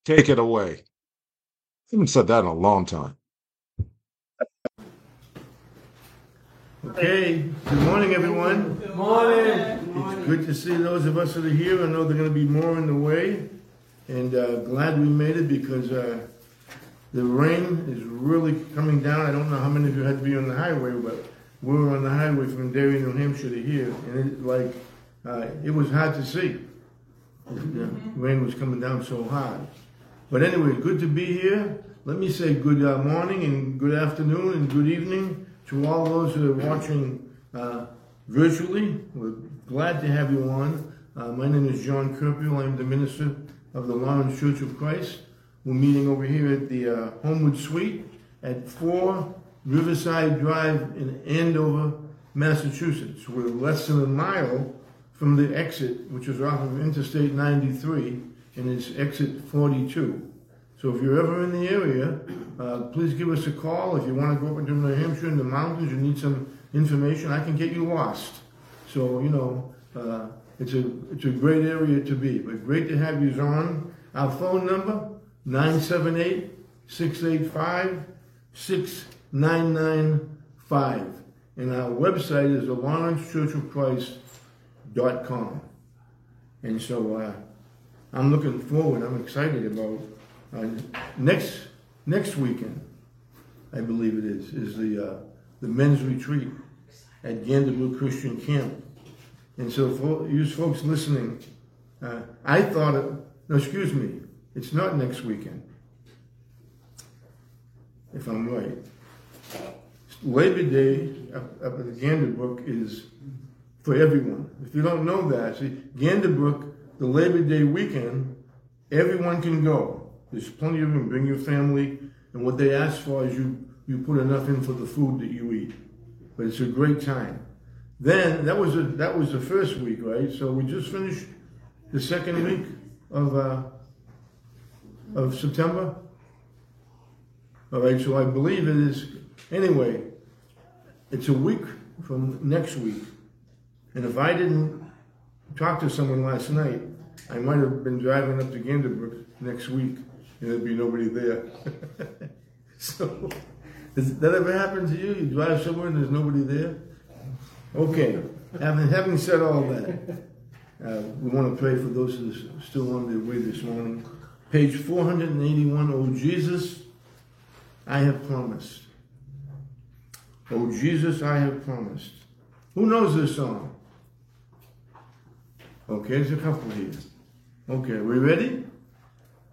Take it away. I haven't said that in a long time. Okay, good morning, everyone. Good morning. It's good to see those of us that are here. I know there are going to be more in the way, and glad we made it because the rain is really coming down. I don't know how many of you had to be on the highway, but we were on the highway from Derry, New Hampshire to here, and it was hard to see. The rain was coming down so hard. But anyway, good to be here. Let me say good morning and good afternoon and good evening to all those who are watching virtually. We're glad to have you on. My name is John Kirkfield. I'm the minister of the Lawrence Church of Christ. We're meeting over here at the Homewood Suite at 4 Riverside Drive in Andover, Massachusetts. We're less than a mile from the exit, which is off of Interstate 93, and it's exit 42. So if you're ever in the area, please give us a call. If you want to go up into New Hampshire in the mountains, you need some information, I can get you lost. So, it's a great area to be. But great to have you on. Our phone number, 978-685-6995. And our website is thelawrencechurchofchrist.com. And so I'm looking forward, I'm excited about next weekend, I believe it is the men's retreat at Ganderbrook Christian Camp. And so for you folks listening, I thought, it's not next weekend, if I'm right. Labor Day up at the Ganderbrook is for everyone. If you don't know that, see, Ganderbrook, the Labor Day weekend, everyone can go. There's plenty of them. Bring your family, and what they ask for is you put enough in for the food that you eat. But it's a great time. Then that was the first week, right? So we just finished the second week of September. All right. So I believe it is. Anyway, it's a week from next week, and if I didn't talk to someone last night, I might have been driving up to Ganderbrook next week, and there'd be nobody there. So, does that ever happen to you? You drive somewhere and there's nobody there? Okay, having said all that, we want to pray for those who are still on their way this morning. Page 481, Oh Jesus, I have promised. Oh Jesus, I have promised. Who knows this song? Okay, there's a couple here. Okay, are we ready?